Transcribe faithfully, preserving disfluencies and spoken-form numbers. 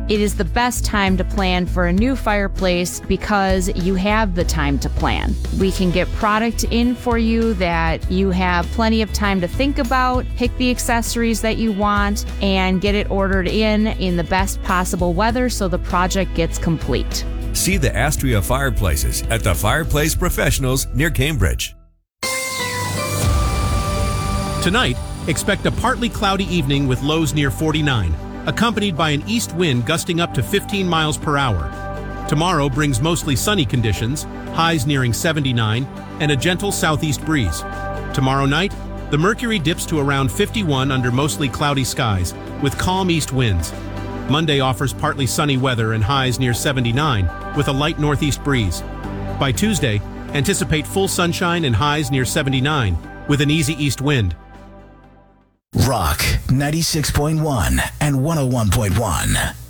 It is the best time to plan for a new fireplace because you have the time to plan. We can get product in for you that you have plenty of time to think about, pick the accessories that you want, and get it ordered in in the best possible weather so the project gets complete. See the Astria Fireplaces at the Fireplace Professionals near Cambridge. Tonight, expect a partly cloudy evening with lows near forty-nine, accompanied by an east wind gusting up to fifteen miles per hour. Tomorrow brings mostly sunny conditions, highs nearing seventy-nine, and a gentle southeast breeze. Tomorrow night, the mercury dips to around fifty-one under mostly cloudy skies, with calm east winds. Monday offers partly sunny weather and highs near seventy-nine, with a light northeast breeze. By Tuesday, anticipate full sunshine and highs near seventy-nine, with an easy east wind. Rock ninety-six point one and one oh one point one.